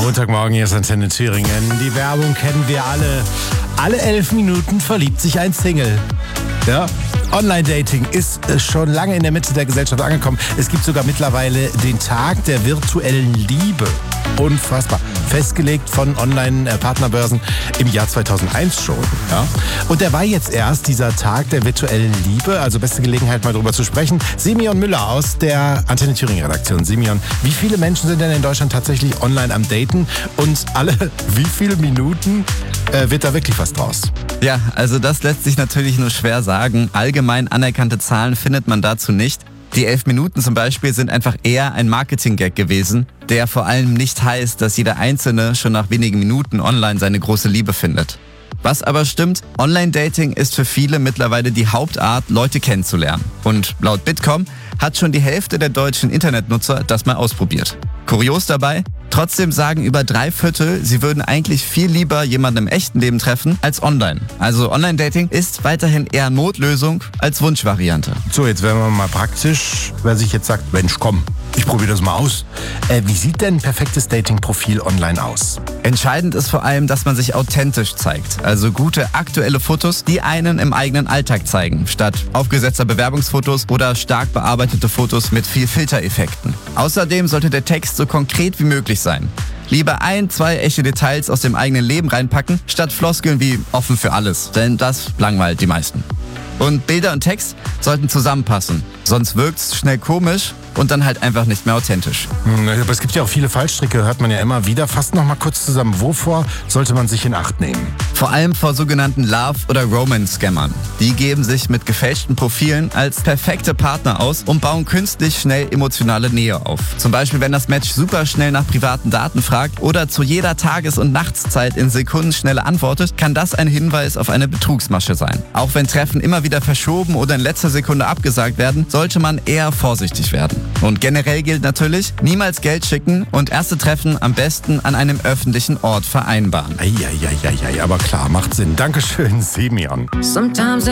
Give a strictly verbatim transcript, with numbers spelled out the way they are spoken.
Montagmorgen, hier ist Antenne Thüringen. Die Werbung kennen wir alle. Alle elf Minuten verliebt sich ein Single. Ja, Online-Dating ist schon lange in der Mitte der Gesellschaft angekommen. Es gibt sogar mittlerweile den Tag der virtuellen Liebe. Unfassbar. Festgelegt von Online-Partnerbörsen im Jahr zweitausendeins schon. Ja. Und der war jetzt erst, dieser Tag der virtuellen Liebe. Also beste Gelegenheit, mal drüber zu sprechen. Simeon Müller aus der Antenne Thüringen-Redaktion. Simeon, wie viele Menschen sind denn in Deutschland tatsächlich online am Daten? Und alle, wie viele Minuten äh, wird da wirklich was draus? Ja, also das lässt sich natürlich nur schwer sagen. Allgemein anerkannte Zahlen findet man dazu nicht. Die elf Minuten zum Beispiel sind einfach eher ein Marketing-Gag gewesen, der vor allem nicht heißt, dass jeder Einzelne schon nach wenigen Minuten online seine große Liebe findet. Was aber stimmt, Online-Dating ist für viele mittlerweile die Hauptart, Leute kennenzulernen. Und laut Bitkom hat schon die Hälfte der deutschen Internetnutzer das mal ausprobiert. Kurios dabei, trotzdem sagen über drei Viertel, sie würden eigentlich viel lieber jemanden im echten Leben treffen als online. Also Online-Dating ist weiterhin eher Notlösung als Wunschvariante. So, jetzt werden wir mal praktisch, wer sich jetzt sagt, Mensch, komm, ich probiere das mal aus. Äh, wie sieht denn ein perfektes Dating-Profil online aus? Entscheidend ist vor allem, dass man sich authentisch zeigt. Also gute aktuelle Fotos, die einen im eigenen Alltag zeigen, statt aufgesetzter Bewerbungsfotos oder stark bearbeitete Fotos mit viel Filtereffekten. Außerdem sollte der Text so konkret wie möglich sein. Lieber ein, zwei echte Details aus dem eigenen Leben reinpacken, statt Floskeln wie offen für alles. Denn das langweilt die meisten. Und Bilder und Text sollten zusammenpassen, sonst wirkt's schnell komisch und dann halt einfach nicht mehr authentisch. Aber es gibt ja auch viele Fallstricke, hört man ja immer wieder. Fasst noch mal kurz zusammen, wovor sollte man sich in Acht nehmen? Vor allem vor sogenannten Love- oder Romance-Scammern. Die geben sich mit gefälschten Profilen als perfekte Partner aus und bauen künstlich schnell emotionale Nähe auf. Zum Beispiel, wenn das Match super schnell nach privaten Daten fragt oder zu jeder Tages- und Nachtszeit in Sekundenschnelle antwortet, kann das ein Hinweis auf eine Betrugsmasche sein. Auch wenn Treffen immer wieder verschoben oder in letzter Sekunde abgesagt werden, sollte man eher vorsichtig werden. Und generell gilt natürlich, niemals Geld schicken und erste Treffen am besten an einem öffentlichen Ort vereinbaren. Eieieiei, aber klar, macht Sinn. Dankeschön, Simeon.